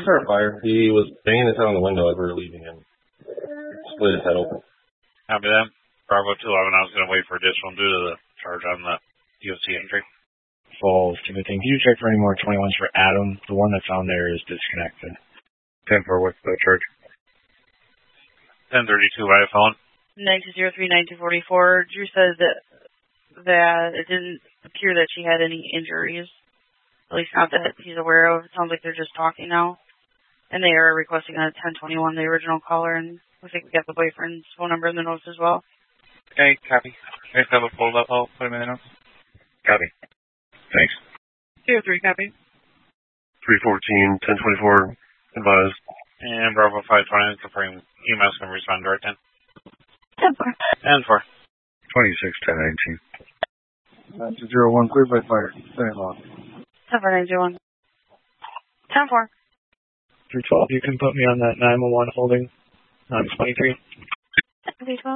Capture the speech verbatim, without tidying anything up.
start a fire. He was banging his head on the window as we were leaving and split his head open. Copy that. Bravo two eleven, I was going to wait for additional due to the charge on the U F C entry. Full Timothy. Can you check for any more twenty-ones for Adam? The one that's on there is disconnected. ten four, what's the charge? ten thirty-two, I have phone. nine two zero three nine two four four. Drew says that, that it didn't appear that she had any injuries. At least not that he's aware of. It sounds like they're just talking now. And they are requesting a ten twenty-one, the original caller, and I think we got the boyfriend's phone number in the notes as well. Okay, copy. I just have a pulled up. I'll put him in the notes. Copy. Thanks. two oh three, copy. three fourteen, ten twenty-four, advised. And Bravo five twenty, confirming email's going to respond to our ten. ten four. ten four. twenty-six ten nineteen. That's a zero one, cleared by fire. Very long. ten four nine zero one. ten four. three twelve, you can put me on that nine one one holding on twenty-three. three twelve.